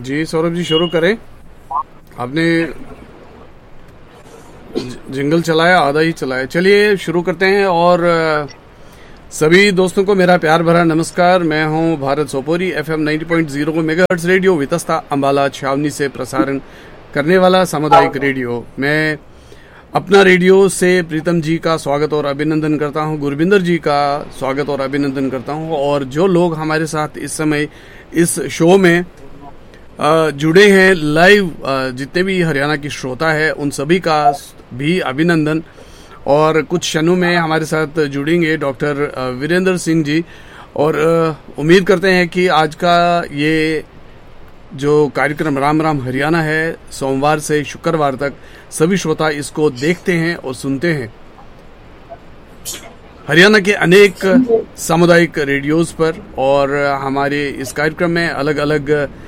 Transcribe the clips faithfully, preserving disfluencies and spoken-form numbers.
जी सौरभ जी शुरू करें। आपने जिंगल चलाया, आधा ही चलाया। चलिए शुरू करते हैं। और सभी दोस्तों को मेरा प्यार भरा नमस्कार। मैं हूं भारत सोपोरी, एफएम नब्बे पॉइंट शून्य मेगाहर्ट्ज रेडियो वितस्ता अंबाला छावनी से प्रसारण करने वाला सामुदायिक रेडियो। मैं अपना रेडियो से प्रीतम जी का स्वागत और अभिनंदन करता हूं, गुरबिंदर जी का स्वागत और अभिनंदन करता हूं। और जो लोग हमारे साथ इस समय इस शो में जुड़े हैं लाइव, जितने भी हरियाणा की श्रोता है उन सभी का भी अभिनंदन। और कुछ क्षणों में हमारे साथ जुड़ेंगे डॉक्टर वीरेंद्र सिंह जी। और उम्मीद करते हैं कि आज का ये जो कार्यक्रम राम राम हरियाणा है, सोमवार से शुक्रवार तक सभी श्रोता इसको देखते हैं और सुनते हैं। हरियाणा के अनेक सामुदायिक रेडियोज पर और हमारे इस कार्यक्रम में अलग अलग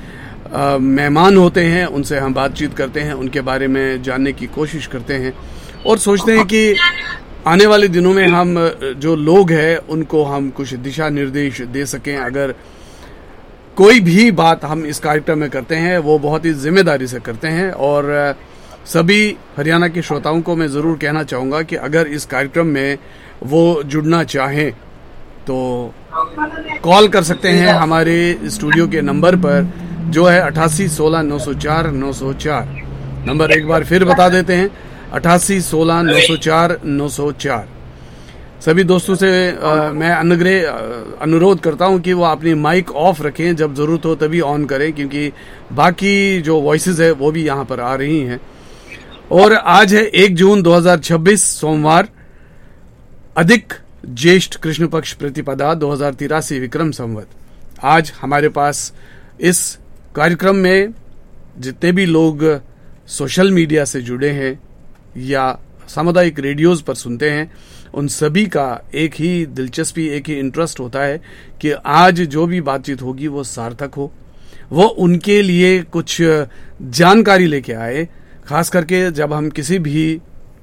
मेहमान होते हैं, उनसे हम बातचीत करते हैं, उनके बारे में जानने की कोशिश करते हैं और सोचते हैं कि आने वाले दिनों में हम जो लोग हैं उनको हम कुछ दिशा निर्देश दे सकें। अगर कोई भी बात हम इस कार्यक्रम में करते हैं वो बहुत ही जिम्मेदारी से करते हैं। और सभी हरियाणा के श्रोताओं को मैं ज़रूर कहना चाहूँगा कि अगर इस कार्यक्रम में वो जुड़ना चाहें तो कॉल कर सकते हैं हमारे स्टूडियो के नंबर पर, जो है अठासी सोलह नौ सौ चार नौ सौ चार। नंबर एक बार फिर बता देते हैं, अठासी सोलह नौ सौ चार नौ सौ चार। सभी दोस्तों से आ, मैं अनुग्रह अनुरोध करता हूं कि वो अपनी माइक ऑफ रखें, जब जरूरत हो तभी ऑन करें, क्योंकि बाकी जो वॉइसेस है वो भी यहाँ पर आ रही हैं। और आज है एक जून दो हज़ार छब्बीस सोमवार, अधिक ज्येष्ठ कृष्ण पक्ष प्रतिपदा दो हज़ार तिरासी विक्रम संवत। आज हमारे पास इस कार्यक्रम में जितने भी लोग सोशल मीडिया से जुड़े हैं या सामुदायिक रेडियोज पर सुनते हैं, उन सभी का एक ही दिलचस्पी, एक ही इंटरेस्ट होता है कि आज जो भी बातचीत होगी वो सार्थक हो, वो उनके लिए कुछ जानकारी लेके आए। खास करके जब हम किसी भी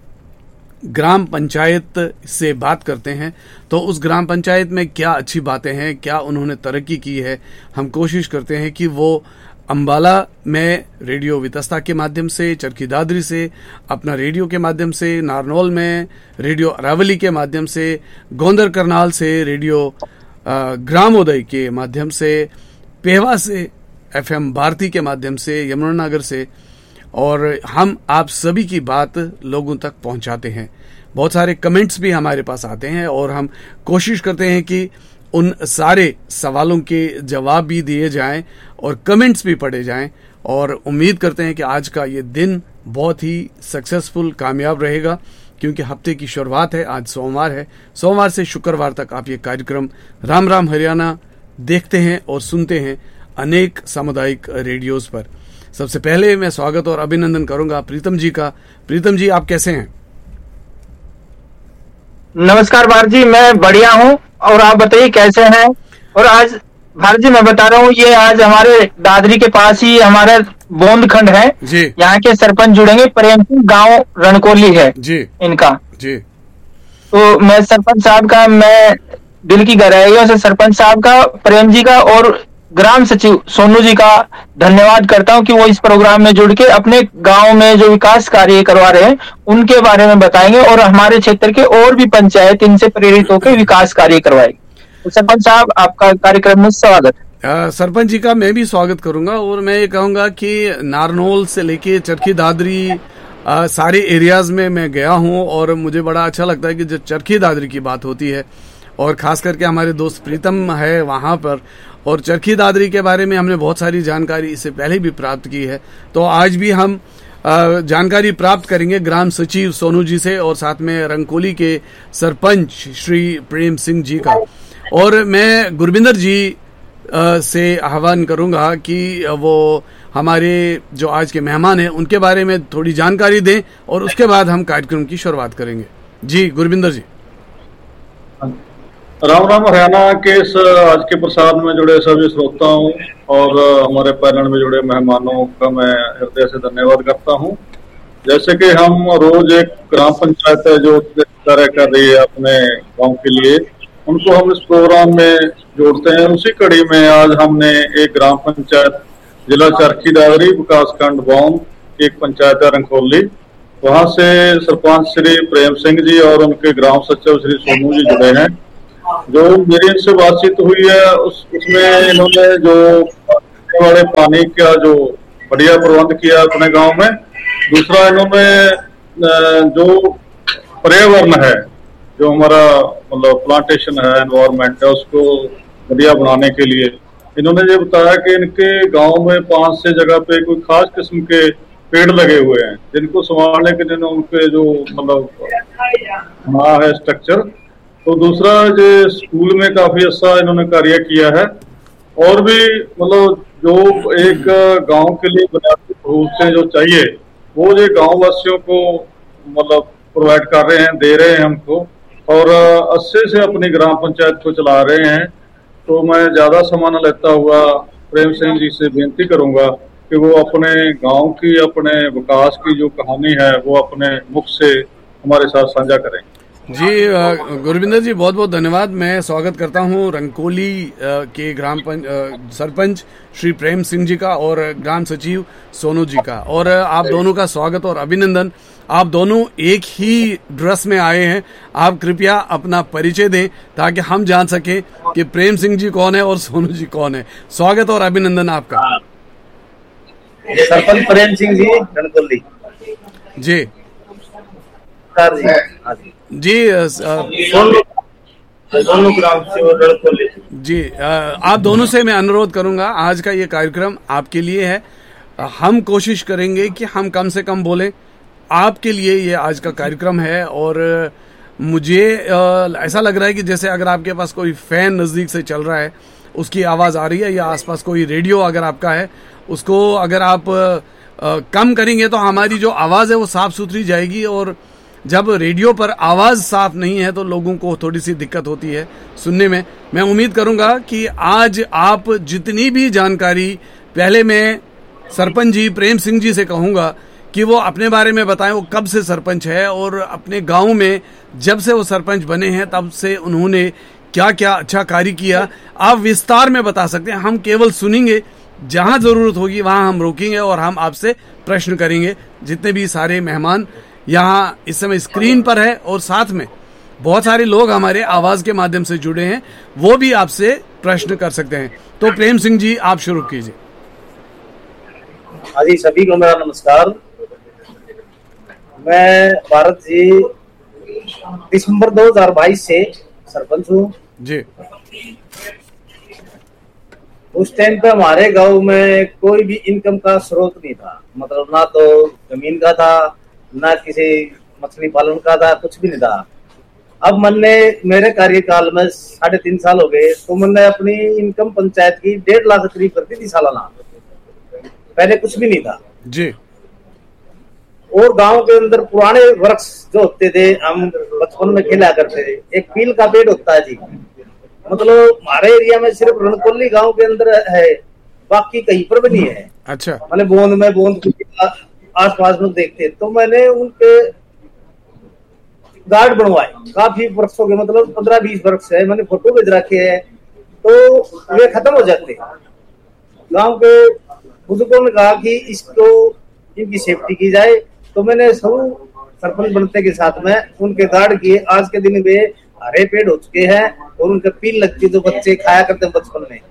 ग्राम पंचायत से बात करते हैं तो उस ग्राम पंचायत में क्या अच्छी बातें हैं, क्या उन्होंने तरक्की की है, हम कोशिश करते हैं कि वो अंबाला में रेडियो वितस्ता के माध्यम से, चरखी दादरी से अपना रेडियो के माध्यम से, नारनौल में रेडियो अरावली के माध्यम से, गोंदर करनाल से रेडियो ग्रामोदय के माध्यम से, पेहवा से एफएम भारती के माध्यम से, यमुनानगर से, और हम आप सभी की बात लोगों तक पहुंचाते हैं। बहुत सारे कमेंट्स भी हमारे पास आते हैं और हम कोशिश करते हैं कि उन सारे सवालों के जवाब भी दिए जाएं और कमेंट्स भी पढ़े जाएं। और उम्मीद करते हैं कि आज का ये दिन बहुत ही सक्सेसफुल, कामयाब रहेगा, क्योंकि हफ्ते की शुरुआत है। आज सोमवार है, सोमवार से शुक्रवार तक आप ये कार्यक्रम राम राम हरियाणा देखते हैं और सुनते हैं अनेक सामुदायिक रेडियोज पर। सबसे पहले मैं स्वागत और अभिनंदन करूंगा प्रीतम जी का। प्रीतम जी, आप कैसे हैं? नमस्कार भारत जी, मैं बढ़िया हूं। और आप बताइए कैसे हैं? और आज भारत जी मैं बता रहा हूं, ये आज हमारे दादरी के पास ही हमारा बोंदखंड है जी। यहाँ के सरपंच जुड़ेंगे, प्रेम सिंह, गांव रणकोली है जी इनका जी। तो मैं सरपंच साहब का, मैं दिल की गहराइयों से सरपंच साहब का, प्रेम जी का और ग्राम सचिव सोनू जी का धन्यवाद करता हूं कि वो इस प्रोग्राम में जुड़ के अपने गांव में जो विकास कार्य करवा रहे हैं उनके बारे में बताएंगे और हमारे क्षेत्र के और भी पंचायत इनसे प्रेरित होकर विकास कार्य करवाएंगे। तो सरपंच साहब, आपका कार्यक्रम में स्वागत है। सरपंच जी का मैं भी स्वागत करूंगा। और मैं ये कहूंगा कि नारनौल से लेके चरखी दादरी आ, सारे एरियाज में मैं गया हूं और मुझे बड़ा अच्छा लगता है कि जब चरखी दादरी की बात होती है, और खास करके हमारे दोस्त प्रीतम है वहां पर, और चरखी दादरी के बारे में हमने बहुत सारी जानकारी इससे पहले भी प्राप्त की है, तो आज भी हम जानकारी प्राप्त करेंगे ग्राम सचिव सोनू जी से और साथ में रंगकोली के सरपंच श्री प्रेम सिंह जी का। और मैं गुरबिंदर जी से आह्वान करूंगा कि वो हमारे जो आज के मेहमान हैं उनके बारे में थोड़ी जानकारी दें और उसके बाद हम कार्यक्रम की शुरुआत करेंगे। जी गुरबिंदर जी। राम राम हरियाणा के इस आज के प्रसाद में जुड़े सभी श्रोताओं और हमारे पैनल में जुड़े मेहमानों का मैं हृदय से धन्यवाद करता हूं। जैसे कि हम रोज एक ग्राम पंचायत है जो कार्य कर रही है अपने गांव के लिए, उनको हम इस प्रोग्राम में जोड़ते हैं। उसी कड़ी में आज हमने एक ग्राम पंचायत जिला चरखी दादरी, विकासखंड बौंद, एक पंचायत है रंगोली। वहां से सरपंच श्री प्रेम सिंह जी और उनके ग्राम सचिव श्री सोनू जी जुड़े हैं। जो मेरी इनसे बातचीत हुई है उस उसमें इन्होंने जो वाले पानी का जो बढ़िया प्रबंध किया अपने गांव में। दूसरा, इन्होंने जो पर्यावरण है, जो हमारा मतलब प्लांटेशन है, एनवायरमेंट है, उसको बढ़िया बनाने के लिए इन्होंने ये बताया कि इनके गांव में पांच छह जगह पे कोई खास किस्म के पेड़ लगे हुए हैं जिनको संभालने के लिए उनके जो मतलब बना है स्ट्रक्चर। तो दूसरा, जो स्कूल में काफी अच्छा इन्होंने कार्य किया है। और भी मतलब जो एक गांव के लिए बुनियादी सहूलतें जो चाहिए वो ये गांव वासियों को मतलब प्रोवाइड कर रहे हैं, दे रहे हैं हमको, और अच्छे से अपनी ग्राम पंचायत को चला रहे हैं। तो मैं ज्यादा समय न लेता हुआ प्रेम सिंह जी से बेनती करूंगा कि वो अपने गांव की, अपने विकास की जो कहानी है वो अपने मुख से हमारे साथ साझा करें। जी गुरविंदर जी, बहुत बहुत धन्यवाद। मैं स्वागत करता हूं रंगकोली के ग्राम सरपंच श्री प्रेम सिंह जी का और ग्राम सचिव सोनू जी का, और आप दोनों का स्वागत और अभिनंदन। आप दोनों एक ही ड्रेस में आए हैं। आप कृपया अपना परिचय दें ताकि हम जान सके कि प्रेम सिंह जी कौन है और सोनू जी कौन है। स्वागत और अभिनंदन आपका। सरपंच प्रेम सिंह जी रंगकोली जी जी जी आप दोनों से मैं अनुरोध करूंगा, आज का ये कार्यक्रम आपके लिए है। हम कोशिश करेंगे कि हम कम से कम बोलें, आपके लिए ये आज का कार्यक्रम है। और मुझे ऐसा लग रहा है कि जैसे अगर आपके पास कोई फैन नजदीक से चल रहा है, उसकी आवाज आ रही है, या आसपास कोई रेडियो अगर आपका है, उसको अगर आप कम करेंगे तो हमारी जो आवाज है वो साफ सुथरी जाएगी। और जब रेडियो पर आवाज साफ नहीं है तो लोगों को थोड़ी सी दिक्कत होती है सुनने में। मैं उम्मीद करूंगा कि आज आप जितनी भी जानकारी, पहले मैं सरपंच जी प्रेम सिंह जी से कहूंगा कि वो अपने बारे में बताएं, वो कब से सरपंच है और अपने गांव में जब से वो सरपंच बने हैं तब से उन्होंने क्या क्या अच्छा कार्य किया। आप विस्तार में बता सकते हैं, हम केवल सुनेंगे, जहां जरूरत होगी वहां हम रोकेंगे और हम आपसे प्रश्न करेंगे। जितने भी सारे मेहमान यहाँ इस समय स्क्रीन पर है और साथ में बहुत सारे लोग हमारे आवाज के माध्यम से जुड़े हैं, वो भी आपसे प्रश्न कर सकते हैं। तो प्रेम सिंह जी, आप शुरू कीजिए। हाँ जी, सभी को मेरा नमस्कार। मैं भारत जी दिसंबर दो हज़ार बाईस से सरपंच हूँ जी। उस टाइम पे हमारे गांव में कोई भी इनकम का स्रोत नहीं था, मतलब ना तो जमीन का था, ना किसी मछली पालन का था, कुछ भी नहीं था। अब मैंने मेरे कार्यकाल में साढ़े तीन साल हो गए, तो मैंने अपनी इनकम पंचायत की डेढ़ लाख करीब करती थी सालाना। पहले कुछ भी नहीं था जी। और गांव के अंदर पुराने वृक्ष जो होते थे, हम बचपन में खेला करते थे। एक पील का पेड़ होता है जी, मतलब हमारे एरिया में सिर्फ रणकोली गांव के अंदर है, बाकी कहीं पर भी नहीं है। अच्छा। मैंने बोंद में बोंद आस पास में देखते, तो मैंने उनके गार्ड बनवाए काफी वृक्षों के, मतलब पंद्रह बीस वृक्ष है, मैंने फोटो भेज रखे हैं। तो वे खत्म हो जाते। गांव के बुजुर्गों ने कहा कि इसको इनकी सेफ्टी की जाए, तो मैंने सब सरपंच बनते के साथ में उनके गार्ड किए। आज के दिन वे हरे पेड़ हो चुके हैं और उनके पील लगती जो बच्चे खाया करते हैं बचपन में,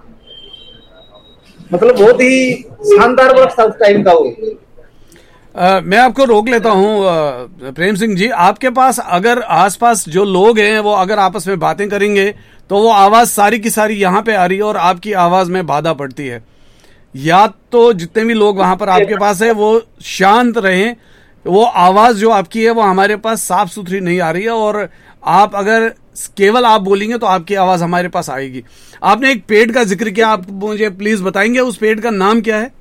मतलब बहुत ही शानदार वृक्ष था उस टाइम का वो। Uh, मैं आपको रोक लेता हूं प्रेम सिंह जी। आपके पास अगर आसपास जो लोग हैं वो अगर आपस में बातें करेंगे तो वो आवाज सारी की सारी यहाँ पे आ रही है और आपकी आवाज में बाधा पड़ती है। या तो जितने भी लोग वहां पर आपके पास है वो शांत रहें, वो आवाज जो आपकी है वो हमारे पास साफ सुथरी नहीं आ रही है, और आप अगर केवल आप बोलेंगे तो आपकी आवाज हमारे पास आएगी। आपने एक पेड़ का जिक्र किया, आप मुझे प्लीज बताएंगे उस पेड़ का नाम क्या है?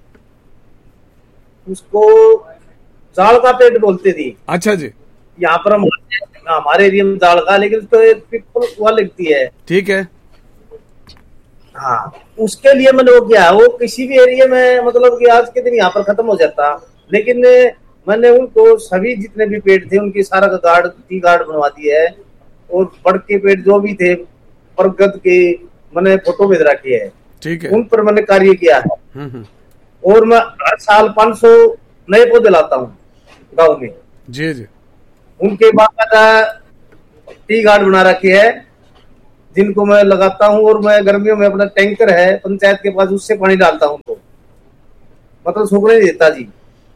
उसको जाल का पेड़ बोलते थे। अच्छा जी। यहाँ पर हमारे एरिया में जाल का, लेकिन तो एक पीपल हुआ लगती है। ठीक है। हाँ, उसके लिए मैंने वो किया, वो किसी भी एरिया में मतलब कि आज के दिन यहाँ पर खत्म हो जाता, लेकिन मैंने उनको सभी जितने भी पेड़ थे उनकी सारा का गार्ड टी गार्ड बनवा दिया है। और बड़ के पेड़ जो भी थे बरगद के मैंने फोटो भेज रखी है। ठीक है, उन पर मैंने कार्य किया है। और मैं हर साल पाँच सौ नए पौधे लाता हूँ गांव में। जी जी। उनके बाकायदा टी गार्ड बना रखे है जिनको मैं लगाता हूँ। और मैं गर्मियों में अपना टैंकर है पंचायत के पास, उससे पानी डालता हूँ, तो मतलब सूखने नहीं देता जी।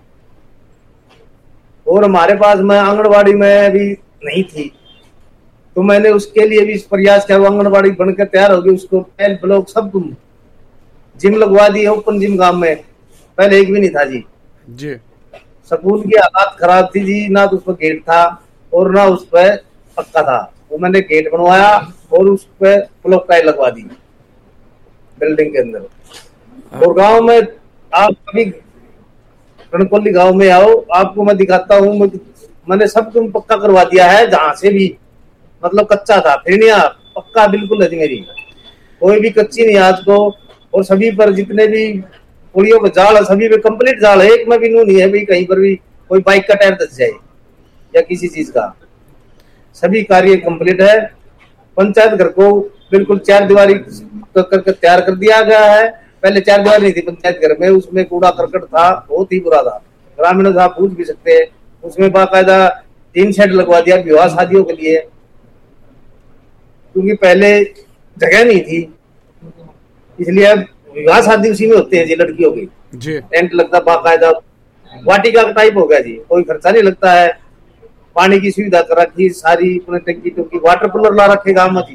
और हमारे पास मैं आंगनबाड़ी में अभी नहीं थी तो मैंने उसके लिए भी प्रयास किया। आंगनबाड़ी बनकर तैयार हो गई, उसको पैल ब्लॉक सब तुम जिम लगवा दी है ओपन जिम गांव में, पहले एक भी नहीं था जी। जी। स्कूल की हालात खराब थी जी, ना तो उस पर गेट था और ना उस पर पक्का था। वो मैंने गेट बनवाया और उस पर ब्लॉक टाइल लगवा दी बिल्डिंग के अंदर। और गांव में आप कभी रणकोली गांव में आओ, आपको मैं दिखाता हूँ। मैंने सब तुम पक्का करवा दिया है, जहां से भी मतलब कच्चा था फिर पक्का बिल्कुल है जी मेरी, कोई भी कच्ची नहीं आज को। और सभी पर जितने भी पुलियों का जाल है सभी पे कंप्लीट जाल है, एक में भी नू नहीं है भाई कहीं पर भी कोई बाइक का टायर धस जाए या किसी चीज का। सभी कार्य कंप्लीट है। पंचायत घर को बिल्कुल चार दीवारी करके तैयार कर दिया गया है। पहले चार दीवारी नहीं थी पंचायत घर में, उसमें कूड़ा करकट था, बहुत ही बुरा था। ग्रामीणों से आप पूछ भी सकते हैं। उसमें बाकायदा तीन शेड लगवा दिया विवाह शादियों के लिए, क्योंकि पहले जगह नहीं थी, इसलिए अब विवाह शादी उसी में होते हैं जी लड़कियों की। टेंट लगता बाकायदा, वाटिका का टाइप हो गया जी, कोई खर्चा नहीं लगता है। पानी की सुविधा कर रखी सारी, अपने टंकी टंकी वाटर कूलर ला रखे गाँव में जी,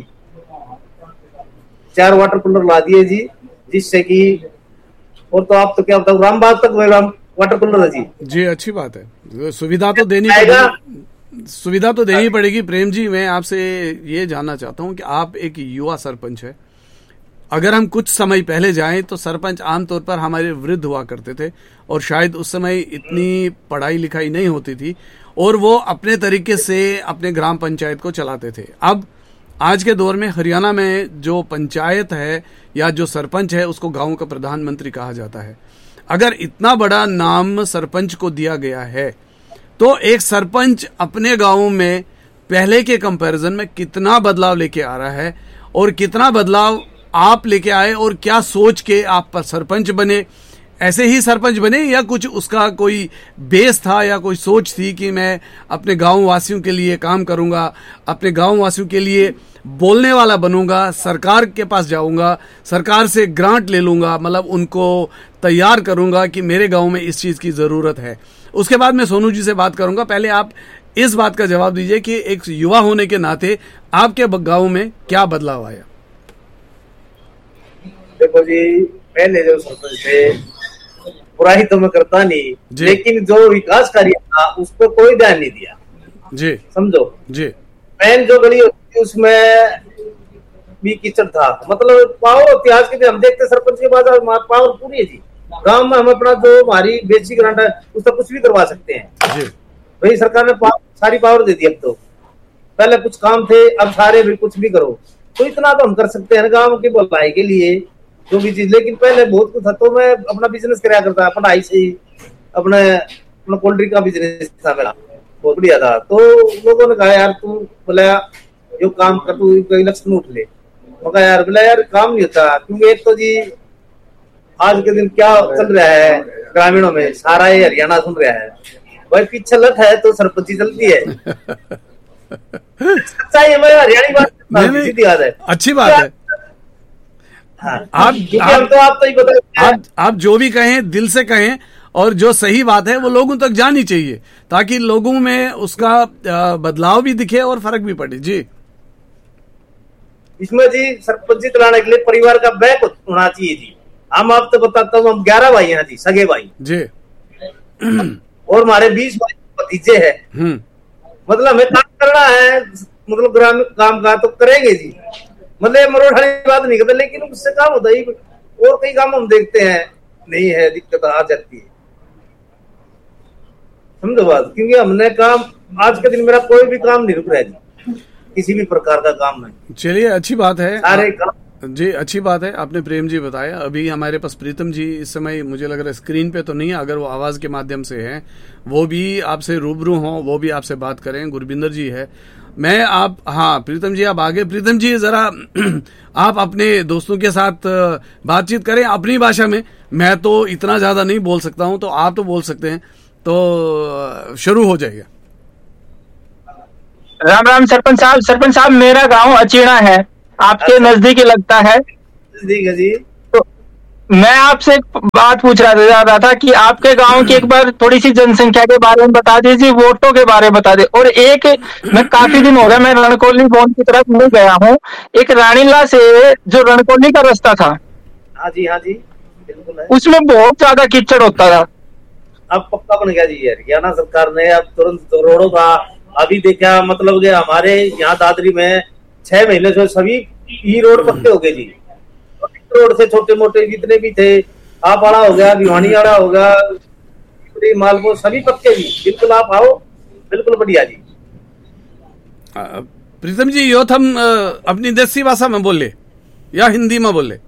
चार वाटर कूलर ला दिए जी, जिससे कि और तो आप तो क्या बताऊं रामबाग तक राम वाटर कूलर है जी। जी अच्छी बात है, सुविधा तो देनी पड़ेगी, सुविधा तो देनी पड़ेगी। प्रेम जी मैं आपसे ये जानना चाहता हूँ कि आप एक युवा सरपंच है, अगर हम कुछ समय पहले जाएं तो सरपंच आमतौर पर हमारे वृद्ध हुआ करते थे और शायद उस समय इतनी पढ़ाई लिखाई नहीं होती थी और वो अपने तरीके से अपने ग्राम पंचायत को चलाते थे। अब आज के दौर में हरियाणा में जो पंचायत है या जो सरपंच है उसको गांव का प्रधानमंत्री कहा जाता है। अगर इतना बड़ा नाम सरपंच को दिया गया है तो एक सरपंच अपने गांव में पहले के कंपैरिजन में कितना बदलाव लेके आ रहा है और कितना बदलाव आप लेके आए और क्या सोच के आप पर सरपंच बने? ऐसे ही सरपंच बने या कुछ उसका कोई बेस था या कोई सोच थी कि मैं अपने गांव वासियों के लिए काम करूंगा, अपने गांव वासियों के लिए बोलने वाला बनूंगा, सरकार के पास जाऊंगा, सरकार से ग्रांट ले लूंगा, मतलब उनको तैयार करूंगा कि मेरे गांव में इस चीज की जरूरत है। उसके बाद मैं सोनू जी से बात करूंगा। पहले आप इस बात का जवाब दीजिए कि एक युवा होने के नाते आपके गांव में क्या बदलाव आया? देखो जी, पहले जो सरपंच थे बुराई तो मैं करता नहीं, लेकिन जो विकास कार्य था उस पर कोई ध्यान नहीं दिया जी, समझो जी। मैन जो गली होती थी उसमें भी कीचड़ था, मतलब पावर होती है। आज के दिन हम देखते सरपंच के बाद पावर पूरी है जी। गांव में हम अपना जो हमारी बेसिक ग्रांट है उसका कुछ भी करवा सकते हैं जी। भाई सरकार ने पावर, सारी पावर दे दी। अब तो पहले कुछ काम थे, अब सारे भी कुछ भी करो, तो इतना तो हम कर सकते हैं गाँव की भलाई के लिए जो भी चीज। लेकिन पहले बहुत कुछ था, तो मैं अपना बिजनेस कराया करता, पढ़ाई से ही अपने अपना पोल्ट्री का बिजनेस था मेरा, बहुत बढ़िया था। तो लोगों ने कहा यार तू बोला जो काम कर, तू इलेक्शन उठ ले। मैं कहा यार बोला यार काम नहीं होता, क्योंकि एक तो जी आज के दिन क्या चल रहा है ग्रामीणों में, सारा ये हरियाणा सुन रहा है भाई, पीछे लट है तो सरपंची चलती है। सच्चाई है, मैं हरियाणी बात सीधी बात है, अच्छी बात है। हाँ, आप आप, तो आप तो ही बताइए, आप, आप जो भी कहें दिल से कहें और जो सही बात है वो लोगों तक जानी चाहिए ताकि लोगों में उसका बदलाव भी दिखे और फर्क भी पड़े जी। इसमें जी सरपंची चलाने के लिए परिवार का बैक होना चाहिए जी। हम आप तो बताता हूँ, हम ग्यारह भाई हैं जी, सगे भाई जी, और हमारे बीस भतीजे हैं। मतलब हमें काम करना है, मतलब ग्रामीण काम का तो करेंगे जी, मतलब मरोड़ बात नहीं करते, लेकिन उससे काम होता है। और कई काम हम देखते हैं नहीं है, दिक्कत आ जाती है, समझो बात। क्योंकि हमने काम आज के दिन मेरा कोई भी काम नहीं रुक रहा है जी, किसी भी प्रकार का काम नहीं। चलिए अच्छी बात है, सारे काम जी अच्छी बात है। आपने प्रेम जी बताया। अभी हमारे पास प्रीतम जी इस समय मुझे लग रहा है स्क्रीन पे तो नहीं है, अगर वो आवाज के माध्यम से हैं वो भी आपसे रूबरू हों, वो भी आपसे बात करें। गुरबिंदर जी है, मैं आप हाँ प्रीतम जी आप आगे। प्रीतम जी जरा आप अपने दोस्तों के साथ बातचीत करें अपनी भाषा में। मैं तो इतना ज्यादा नहीं बोल सकता हूं, तो आप तो बोल सकते हैं, तो शुरू हो जाइए। राम राम सरपंच साहब। सरपंच साहब मेरा गांव अचीणा है, आपके नजदीक ही लगता है। नजदीक है जी। तो मैं आपसे एक बात पूछ रहा था, था कि आपके गांव की एक बार थोड़ी सी जनसंख्या के बारे में बता दीजिए, वोटों के बारे में बता दे। और एक मैं काफी दिन हो गया मैं रणकोली बोन की तरफ नहीं गया हूँ, एक रानीला से जो रणकोली का रास्ता था, हाँ जी हाँ जी बिल्कुल है, उसमें बहुत ज्यादा कीचड़ होता था। अब पक्का बन गया जी। हरियाणा सरकार ने अब तुरंत तो रोडों का अभी देखा, मतलब कि हमारे यहाँ दादरी में छह महीने से सभी ई रोड पक्के हो गए जी। रोड से छोटे मोटे जितने भी थे, आपवाड़ा हो गया, भिवानीवाड़ा हो गया, मालपुर, सभी पक्के जी। बिल्कुल आप आओ, बिल्कुल बढ़िया जी। प्रीतम जी यो थम अपनी देसी भाषा में बोले या हिंदी में बोले?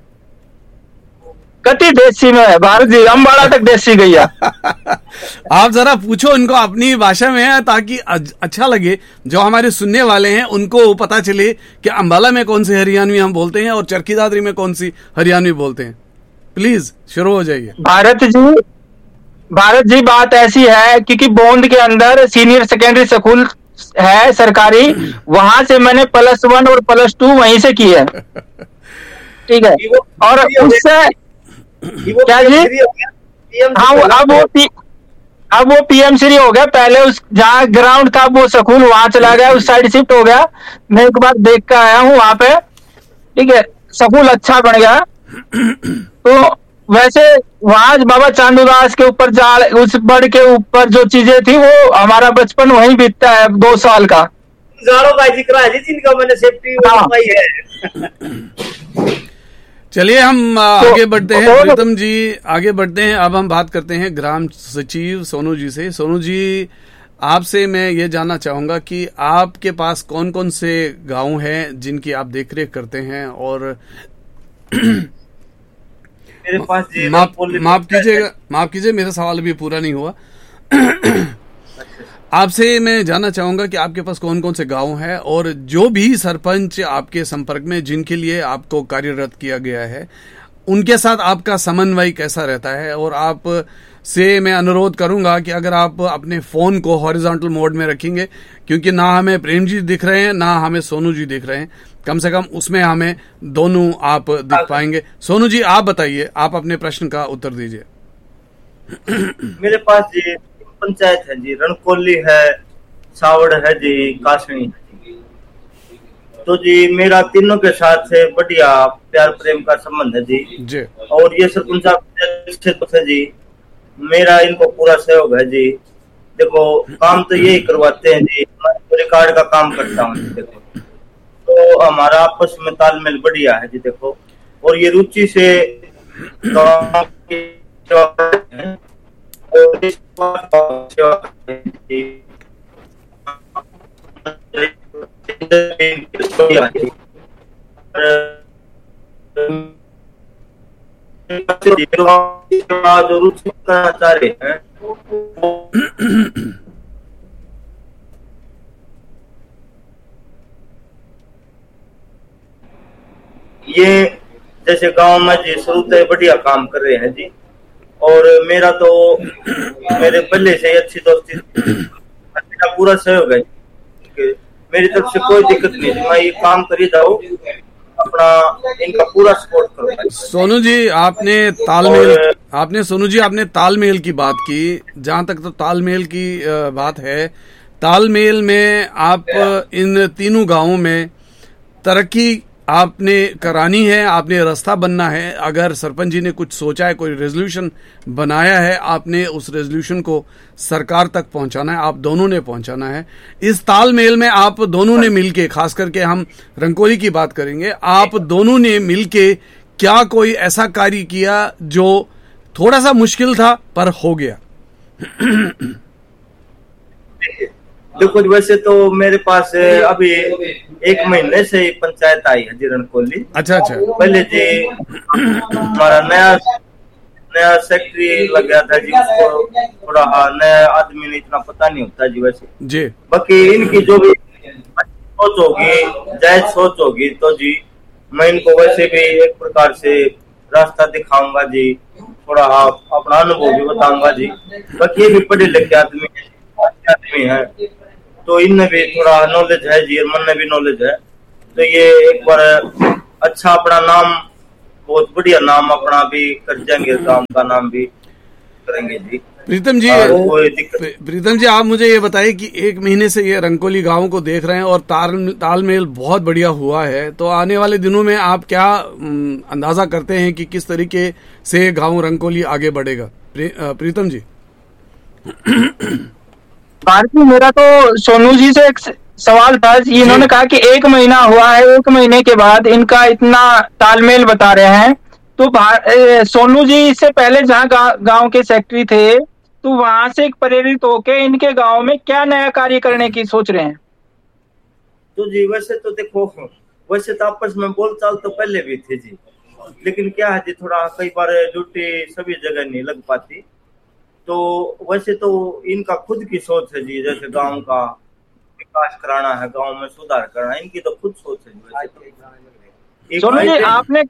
कति देसी में है भारत जी, अम्बाड़ा तक देसी गैया। आप जरा पूछो इनको अपनी भाषा में, ताकि अच्छा लगे, जो हमारे सुनने वाले हैं उनको पता चले कि अम्बाला में कौन सी हरियाणवी हम बोलते हैं और चरखी दादरी में कौन सी हरियाणवी बोलते हैं। प्लीज शुरू हो जाइए। भारत जी भारत जी बात ऐसी है क्योंकि बोंद के अंदर सीनियर सेकेंडरी स्कूल है सरकारी, वहां से मैंने प्लस वन और प्लस टू वहीं से की है, ठीक है। और उससे क्या जी, हाँ अब वो पी, अब वो पीएम श्री हो गया। पहले उस जहाँ ग्राउंड था वो स्कूल वहां चला गया, उस साइड शिफ्ट हो गया। मैं एक बार देख कर आया हूँ वहां पे, ठीक है, स्कूल अच्छा बन गया। तो वैसे वहां बाबा चांदूदास के ऊपर जाल, उस बड़ के ऊपर जो चीजें थी, वो हमारा बचपन वहीं बीतता है, दो साल का। जाड़ों का जिक्र है जी, जिनका मैंने सेफ्टी बनवाई है। चलिए हम आगे बढ़ते हैं प्रीतम जी, आगे बढ़ते हैं। अब हम बात करते हैं ग्राम सचिव सोनू जी से। सोनू जी आपसे मैं ये जानना चाहूंगा कि आपके पास कौन कौन से गांव हैं जिनकी आप देखरेख करते हैं, और मेरे पास जी माफ माफ कीजिएगा माफ कीजिए मेरा सवाल अभी पूरा नहीं हुआ। आपसे मैं जानना चाहूंगा कि आपके पास कौन कौन से गांव हैं, और जो भी सरपंच आपके संपर्क में जिनके लिए आपको कार्यरत किया गया है, उनके साथ आपका समन्वय कैसा रहता है। और आप से मैं अनुरोध करूंगा कि अगर आप अपने फोन को हॉरिजॉन्टल मोड में रखेंगे, क्योंकि ना हमें प्रेम जी दिख रहे हैं ना हमें सोनू जी दिख रहे हैं, कम से कम उसमें हमें दोनों आप दिख पाएंगे। सोनू जी आप बताइए, आप अपने प्रश्न का उत्तर दीजिए। मेरे पास जी पंचायत है जी, रणकोली है, सावड़ है जी, कासनी है जी। तो जी मेरा तीनों के साथ से बढ़िया प्यार प्रेम का संबंध है जी, जी। और ये सरपंच साहब है जी, मेरा इनको पूरा सहयोग है जी। देखो काम तो यही करवाते हैं जी, रिकॉर्ड का काम करता हूँ। देखो तो हमारा आपस में तालमेल बढ़िया है जी। देखो और ये रुचि से जो रुचि करना चाह रहे हैं, ये जैसे गांव में जी शुरू से बढ़िया काम कर रहे हैं जी। और मेरा तो मेरे पहले से ही अच्छी दोस्ती, मेरा पूरा सहयोग है, मेरी तरफ से कोई दिक्कत नहीं, मैं ये काम कर ही जाऊँ, अपना इनका पूरा सपोर्ट करूँगा। सोनू जी आपने तालमेल आपने सोनू जी आपने तालमेल की बात की, जहां तक तो तालमेल की बात है, तालमेल में आप इन तीनों गांवों में तरक्की आपने करानी है, आपने रास्ता बनना है। अगर सरपंच जी ने कुछ सोचा है, कोई रेजोल्यूशन बनाया है, आपने उस रेजोल्यूशन को सरकार तक पहुंचाना है, आप दोनों ने पहुंचाना है। इस तालमेल में आप दोनों ने मिलके, खास करके हम रंगोली की बात करेंगे, आप दोनों ने मिलके क्या कोई ऐसा कार्य किया जो थोड़ा सा मुश्किल था पर हो गया? देखो वैसे तो मेरे पास अभी एक महीने से पंचायत आई है जी रणकोली। अच्छा अच्छा। पहले जी हमारा नया नया सेक्रेटरी लग गया था जी, उसको थोड़ा नया आदमी ने इतना पता नहीं होता जी वैसे जी। बाकी इनकी जो भी सोच होगी, जायज सोच होगी तो जी मैं इनको वैसे भी एक प्रकार से रास्ता दिखाऊंगा जी, थोड़ा अपना अनुभव भी बताऊंगा जी। बाकी ये भी पढ़े लिखे आदमी है, आदमी है, तो इनमें भी थोड़ा नॉलेज है जी, मन में भी नॉलेज है, तो ये एक बार अच्छा अपना नाम, बहुत बढ़िया नाम अपना भी कर जाएंगे, गांव का नाम भी करेंगे जी। प्रीतम जी, प्रीतम जी आप मुझे ये बताइए कि एक महीने से ये रंगकोली गांव को देख रहे हैं और ताल तालमेल बहुत बढ़िया हुआ है, तो आने वाले दिनों में आप क्या अंदाजा करते हैं कि किस तरीके से गांव रंगकोली आगे बढ़ेगा? प्रीतम जी। भारती, मेरा तो सोनू जी से एक सवाल था, इन्होंने कहा कि एक महीना हुआ है, एक महीने के बाद इनका इतना तालमेल बता रहे हैं, तो सोनू जी इससे पहले जहाँ गांव के सेक्रेटरी थे, तो वहां से एक प्रेरित होके इनके गांव में क्या नया कार्य करने की सोच रहे हैं? तो जी वैसे तो देखो, वैसे तो आपस में बोलचाल तो पहले भी थे जी, लेकिन क्या है जी, थोड़ा कई बार ड्यूटी सभी जगह नहीं लग पाती, तो वैसे तो इनका खुद की सोच है जी, जैसे गांव का विकास कराना है, गांव में सुधार करना, इनकी तो खुद सोच है जी। वैसे सोनू जी, आपने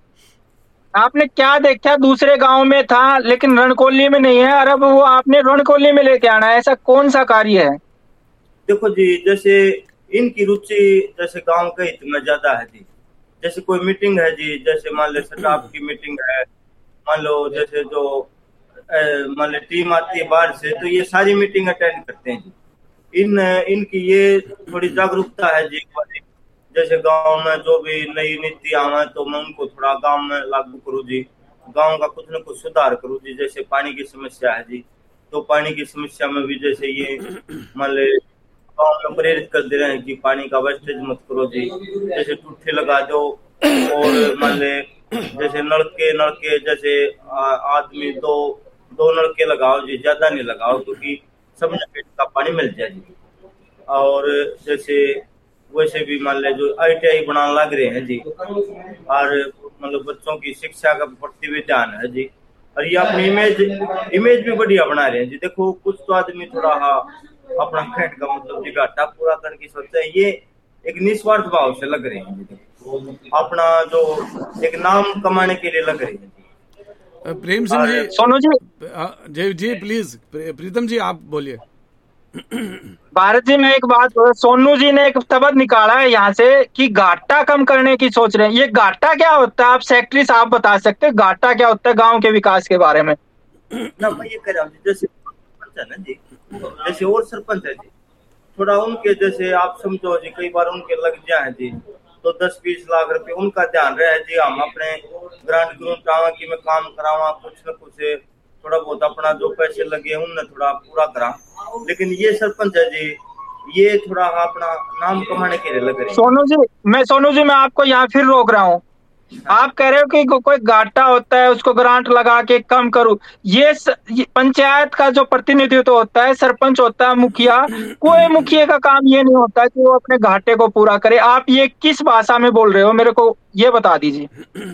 आपने क्या देखा? दूसरे गांव में था लेकिन रणकोली में नहीं है, और अब वो आपने रणकोली में लेके आना है, ऐसा कौन सा कार्य है? देखो जी, जैसे इनकी रुचि जैसे गांव के हित में ज्यादा है जी, जैसे कोई मीटिंग है जी, जैसे मान लो स्टाफ की मीटिंग है, मान लो जैसे जो मान लो टीम आती है बाहर से, तो ये सारी मीटिंग अटेंड करते हैं जी। इन इनकी ये थोड़ी जागरूकता है जी, जैसे गांव में जो भी नई नीति आवे तो मैं उनको थोड़ा गांव में लागू करूँ जी, गांव का कुछ न कुछ सुधार करूँ जी। जैसे पानी की समस्या है जी, तो पानी की समस्या में भी जैसे ये मान ले गांव में प्रेरित कर दे रहे हैं कि पानी का वेस्टेज मत करो जी, जैसे टूटे लगा दो, और मान ले जैसे नलके नलके जैसे आदमी दो दो नलके लगाओ जी, ज्यादा नहीं लगाओ, क्योंकि सब पेट का पानी मिल जाए जी। और जैसे वैसे भी मान ले जो आई टी आई बनाने लग रहे हैं जी, और मतलब बच्चों की शिक्षा का प्रति भी ध्यान है जी, और ये अपनी इमेज इमेज भी बढ़िया बना रहे हैं जी। देखो कुछ तो आदमी थोड़ा हाँ अपना खेत का मतलब जी घाटा पूरा करने की सोचते हैं, ये एक निस्वार्थ भाव से लग रहे हैं जी, अपना जो एक नाम कमाने के लिए लग रहे हैं जी। प्रेम सिंह जी, सोनू जी जी जी प्लीज, प्रीतम जी आप बोलिए। भारत जी, मैं एक बात, सोनू जी ने एक तबद निकाला है यहाँ से कि घाटा कम करने की सोच रहे हैं। ये घाटा क्या होता है? आप सेक्रेटरी साहब बता सकते हैं घाटा क्या होता है गांव के विकास के बारे में? ना मैं ये कह रहा हूँ, जैसे सरपंच है ना जी, जैसे और सरपंच है जी, थोड़ा उनके जैसे आप समझो जी, कई बार उनके लग जाए जी तो दस बीस लाख रुपए उनका ध्यान रहे जी, हम अपने ग्रांट ग्रूंट आवा की में काम करावा, कुछ न कुछ थोड़ा बहुत अपना जो पैसे लगे उनने थोड़ा पूरा करा। लेकिन ये सरपंच है जी, ये थोड़ा अपना नाम कमाने के लिए लग रहे हैं। सोनू जी, मैं सोनू जी मैं आपको यहाँ फिर रोक रहा हूँ। आप कह रहे हो कि को, कोई घाटा होता है उसको ग्रांट लगा के कम करूं। ये, स, ये पंचायत का जो प्रतिनिधित्व तो होता है, सरपंच होता है, मुखिया, कोई मुखिया का काम ये नहीं होता कि वो अपने घाटे को पूरा करे। आप ये किस भाषा में बोल रहे हो, मेरे को ये बता दीजिए।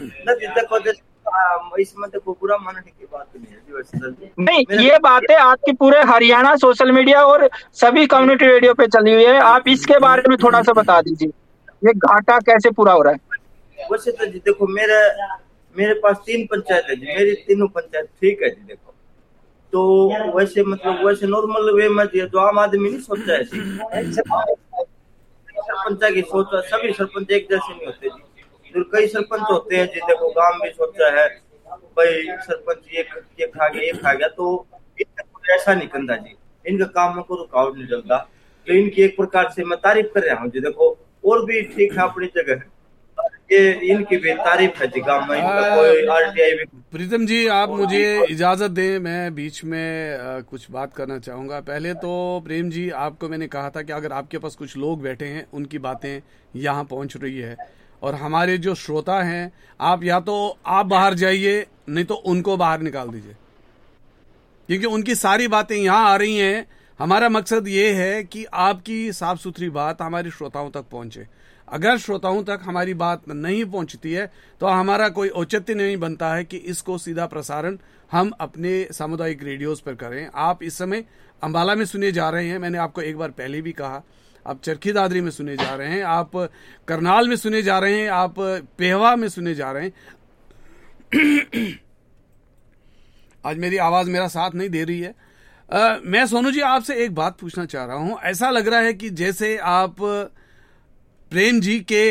इसमें देखो बुरा मानने की बात नहीं है, नहीं, ये बातें आपकी पूरे हरियाणा सोशल मीडिया और सभी कम्युनिटी रेडियो पे चली हुई है। आप इसके बारे में थोड़ा सा बता दीजिए, ये घाटा कैसे पूरा हो रहा है? वैसे तो जी देखो, मेरे मेरे पास तीन पंचायत है जी, मेरी तीनों पंचायत ठीक है जी। देखो तो वैसे मतलब वैसे नॉर्मल वे में जो आम आदमी नहीं सोचता है, सरपंच की सोच, सभी सरपंच एक जैसे नहीं होते जी। तो कई सरपंच होते हैं जी, देखो गांव भी सोचा है भाई सरपंच ये ये खा गया ये खा गया, तो ऐसा नहीं करता जी, इनका काम में कोई रुकावट नहीं चलता। तो इनकी एक प्रकार से मैं तारीफ कर रहा हूँ जी। देखो और भी ठीक है अपनी जगह, ये इनकी भी तारीफ है जी, गांव में इनका कोई आरटीआई भी। प्रीतम जी आप मुझे इजाजत दें, मैं बीच में आ, कुछ बात करना चाहूंगा। पहले तो प्रेम जी, आपको मैंने कहा था कि अगर आपके पास कुछ लोग बैठे हैं उनकी बातें यहाँ पहुंच रही है, और हमारे जो श्रोता हैं, आप या तो आप बाहर जाइए नहीं तो उनको बाहर निकाल दीजिए, क्योंकि उनकी सारी बातें यहाँ आ रही हैं। हमारा मकसद ये है कि आपकी साफ सुथरी बात हमारे श्रोताओं तक पहुंचे। अगर श्रोताओं तक हमारी बात नहीं पहुंचती है तो हमारा कोई औचित्य नहीं बनता है कि इसको सीधा प्रसारण हम अपने सामुदायिक रेडियोस पर करें। आप इस समय अंबाला में सुने जा रहे हैं, मैंने आपको एक बार पहले भी कहा, आप चरखी दादरी में सुने जा रहे हैं, आप करनाल में सुने जा रहे हैं, आप पेहवा में सुने जा रहे हैं। आज मेरी आवाज मेरा साथ नहीं दे रही है। आ, मैं सोनू जी आपसे एक बात पूछना चाह रहा हूं। ऐसा लग रहा है कि जैसे आप प्रेम जी के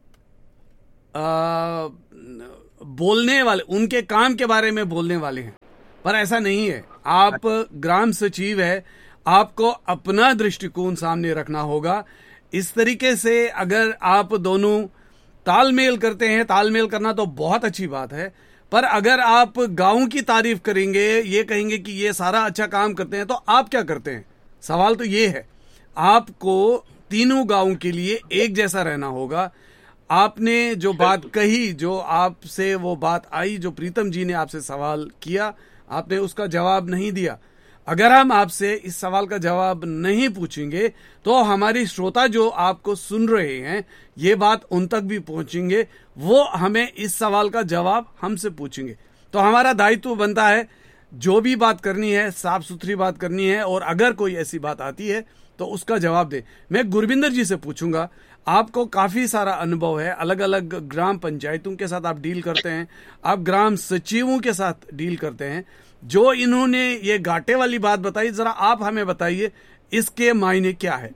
आ, बोलने वाले, उनके काम के बारे में बोलने वाले हैं, पर ऐसा नहीं है। आप ग्राम सचिव है, आपको अपना दृष्टिकोण सामने रखना होगा। इस तरीके से अगर आप दोनों तालमेल करते हैं, तालमेल करना तो बहुत अच्छी बात है, पर अगर आप गांव की तारीफ करेंगे, ये कहेंगे कि ये सारा अच्छा काम करते हैं, तो आप क्या करते हैं? सवाल तो ये है। आपको तीनों गांव के लिए एक जैसा रहना होगा। आपने जो बात कही, जो आपसे वो बात आई, जो प्रीतम जी ने आपसे सवाल किया, आपने उसका जवाब नहीं दिया। अगर हम आपसे इस सवाल का जवाब नहीं पूछेंगे तो हमारी श्रोता जो आपको सुन रहे हैं, ये बात उन तक भी पहुंचेंगे, वो हमें इस सवाल का जवाब हमसे पूछेंगे। तो हमारा दायित्व बनता है, जो भी बात करनी है साफ सुथरी बात करनी है, और अगर कोई ऐसी बात आती है तो उसका जवाब दे। मैं गुरबिंदर जी से पूछूंगा, आपको काफी सारा अनुभव है, अलग अलग ग्राम पंचायतों के साथ आप डील करते हैं, आप ग्राम सचिवों के साथ डील करते हैं। जो इन्होंने ये घाटे वाली बात बताई, जरा आप हमें बताइए इसके मायने क्या है?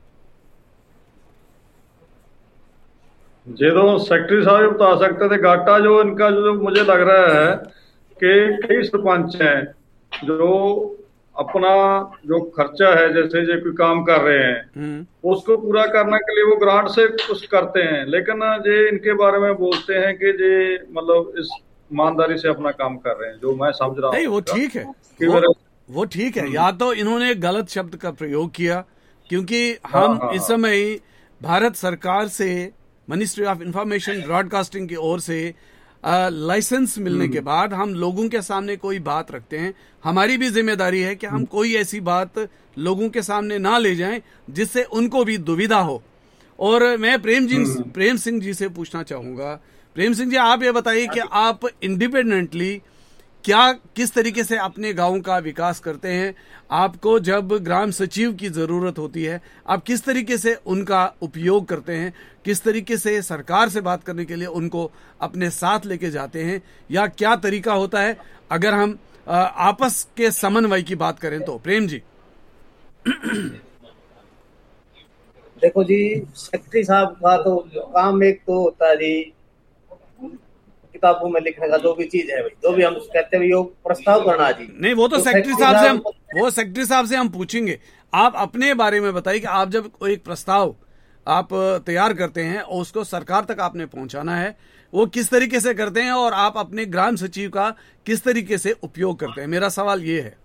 जी तो सेक्रेटरी साहब बता सकते थे। घाटा जो इनका जो मुझे लग रहा है कि कई सरपंच हैं जो अपना जो खर्चा है, जैसे जो कोई काम कर रहे हैं उसको पूरा करने के लिए वो ग्रांट से कुछ करते हैं, लेकिन ये इनके बारे में बोलते हैं कि ये मतलब इस ईमानदारी से अपना काम कर रहे हैं, जो मैं समझ रहा हूँ। नहीं, वो ठीक है, वो, वो ठीक है। या तो इन्होंने गलत शब्द का प्रयोग किया, क्योंकि हम हाँ, इस समय भारत सरकार से, मिनिस्ट्री ऑफ इंफॉर्मेशन ब्रॉडकास्टिंग की ओर से लाइसेंस मिलने के बाद हम लोगों के सामने कोई बात रखते हैं। हमारी भी जिम्मेदारी है कि हम कोई ऐसी बात लोगों के सामने ना ले जाएं जिससे उनको भी दुविधा हो। और मैं प्रेम जी प्रेम सिंह जी से पूछना चाहूंगा, प्रेम सिंह जी आप ये बताइए कि आप इंडिपेंडेंटली क्या, किस तरीके से अपने गांव का विकास करते हैं? आपको जब ग्राम सचिव की जरूरत होती है, आप किस तरीके से उनका उपयोग करते हैं? किस तरीके से सरकार से बात करने के लिए उनको अपने साथ लेके जाते हैं, या क्या तरीका होता है अगर हम आपस के समन्वय की बात करें तो? प्रेम जी। देखो जी, सेक्रेटरी साहब का तो काम एक तो होता है जी किताबों में लिखने का, जो भी चीज है भाई, जो भी हम कहते हैं वो प्रस्ताव करना जी। नहीं, वो तो, तो सेक्रेटरी साहब से हम वो सेक्रेटरी साहब से हम पूछेंगे। आप अपने बारे में बताइए कि आप जब एक प्रस्ताव आप तैयार करते हैं और उसको सरकार तक आपने पहुंचाना है, वो किस तरीके से करते हैं और आप अपने ग्राम सचिव का किस तरीके से उपयोग करते हैं? मेरा सवाल ये है।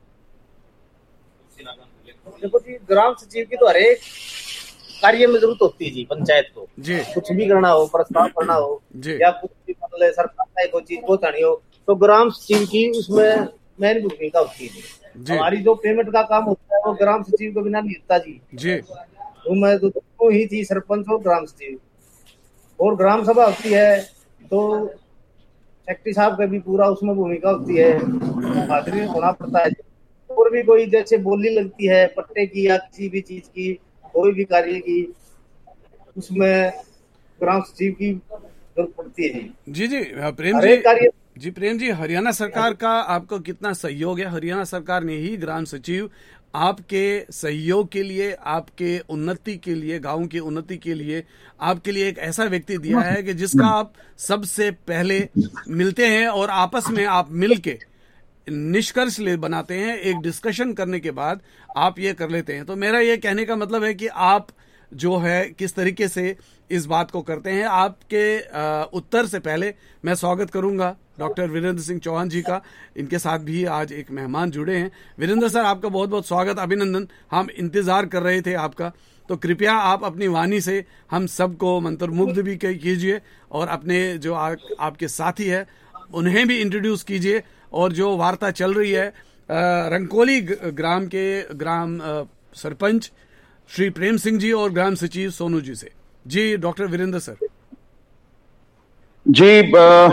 देखो जी, ग्राम सचिव की तो हर एक कार्य में जरूरत होती है जी। पंचायत को जी कुछ भी करना हो, प्रस्ताव करना हो या कुछ भी मतलब सरकार कोई चीज पहुंचानी हो, तो ग्राम सचिव की उसमें मेन भूमिका होती है। हमारी जो पेमेंट का काम होता है वो ग्राम सचिव के बिना नहीं होता जी। जी तो मैं तो दोनों ही थी, सरपंच और ग्राम सचिव। और ग्राम सभा होती है तो सेक्रेटरी साहब का भी पूरा उसमें भूमिका होती है, हाजिरी होना पड़ता है। और भी कोई जैसे बोली लगती है पट्टे की या किसी भी चीज की, कोई भी कार्य की, उसमें ग्राम सचिव की जरूरत पड़ती है जी। जी जी प्रेम जी जी प्रेम जी हरियाणा सरकार का आपको कितना सहयोग है? हरियाणा सरकार ने ही ग्राम सचिव आपके सहयोग के लिए, आपके उन्नति के लिए, गांव की उन्नति के लिए आपके लिए एक ऐसा व्यक्ति दिया है कि जिसका आप सबसे पहले मिलते हैं और आपस में आप मिलके निष्कर्ष ले बनाते हैं। एक डिस्कशन करने के बाद आप ये कर लेते हैं। तो मेरा ये कहने का मतलब है कि आप जो है किस तरीके से इस बात को करते हैं। आपके उत्तर से पहले मैं स्वागत करूंगा डॉक्टर वीरेंद्र सिंह चौहान जी का। इनके साथ भी आज एक मेहमान जुड़े हैं। वीरेंद्र सर, आपका बहुत बहुत स्वागत, अभिनंदन। हम इंतजार कर रहे थे आपका, तो कृपया आप अपनी वाणी से हम सबको मंत्रमुग्ध भी कीजिए और अपने जो आ, आपके साथी है उन्हें भी इंट्रोड्यूस कीजिए। और जो वार्ता चल रही है रंकोली ग्राम के ग्राम सरपंच श्री प्रेम सिंह जी और ग्राम सचिव सोनू जी से। जी डॉक्टर वीरेंद्र सर। जी आ,